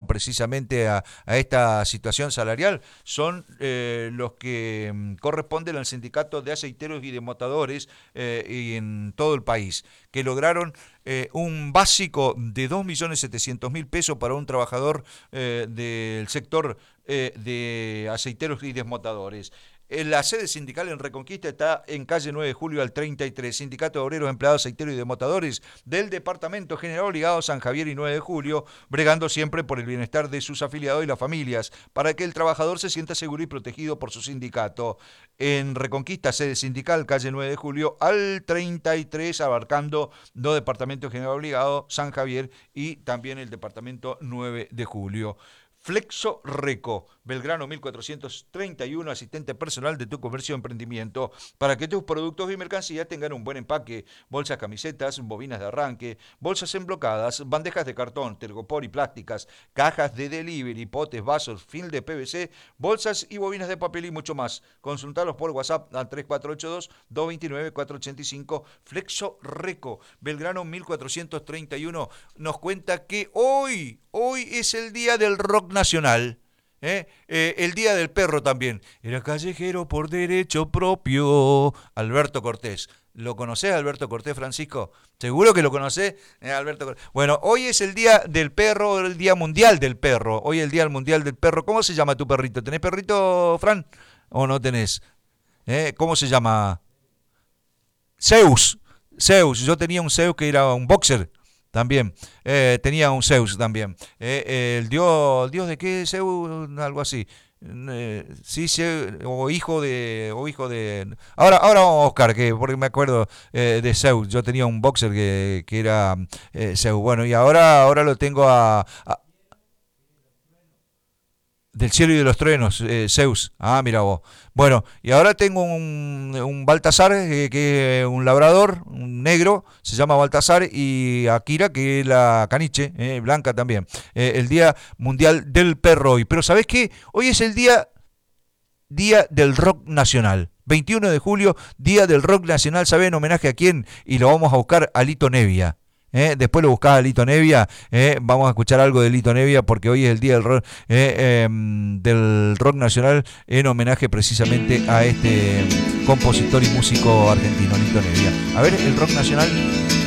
precisamente a esta situación salarial son los que corresponden al sindicato de aceiteros y de motadores y en todo el país, que lograron un básico de 2.700.000 pesos para un trabajador del sector de aceiteros y desmotadores. La sede sindical en Reconquista está en calle 9 de Julio al 33, Sindicato de Obreros, Empleados, Aceiteros y Desmotadores del Departamento General Obligado San Javier y 9 de Julio, bregando siempre por el bienestar de sus afiliados y las familias, para que el trabajador se sienta seguro y protegido por su sindicato. En Reconquista, sede sindical, calle 9 de Julio al 33, abarcando dos departamentos General Obligado, San Javier y también el Departamento 9 de Julio. Flexo Reco, Belgrano 1431, asistente personal de tu comercio o emprendimiento, para que tus productos y mercancías tengan un buen empaque: bolsas, camisetas, bobinas de arranque, bolsas emblocadas, bandejas de cartón, tergopor y plásticas, cajas de delivery, potes, vasos, film de PVC, bolsas y bobinas de papel y mucho más. Consultalos por WhatsApp al 3482-229-485. Flexo Reco, Belgrano 1431, nos cuenta que hoy es el día del rock nacional. El día del perro también. Era callejero por derecho propio. Alberto Cortés. ¿Lo conocés, Alberto Cortés, Francisco? ¿Seguro que lo conocés, Alberto Cortés? Bueno, hoy es el día del perro, el día mundial del perro. Hoy es el día mundial del perro. ¿Cómo se llama tu perrito? ¿Tenés perrito, Fran? ¿O no tenés? ¿Cómo se llama? Zeus. Zeus. Yo tenía un Zeus que era un boxer. También, tenía un Zeus también. ¿El dios de qué? Zeus, algo así. Sí, o hijo de. Ahora vamos a buscar, porque me acuerdo de Zeus. Yo tenía un boxer que era Zeus. Bueno, y ahora lo tengo del cielo y de los truenos, Zeus. Ah, mira vos. Bueno, y ahora tengo un Baltasar, que es un labrador, un negro, se llama Baltasar, y Akira, que es la caniche, blanca también. El Día Mundial del Perro hoy. Pero ¿sabés qué? Hoy es el día del rock nacional. 21 de julio, Día del Rock Nacional. ¿Sabés en homenaje a quién? Y lo vamos a buscar a Lito Nevia. Después lo buscás a Lito Nevia, vamos a escuchar algo de Lito Nevia porque hoy es el día del rock nacional, en homenaje precisamente a este compositor y músico argentino, Lito Nevia. A ver, el rock nacional.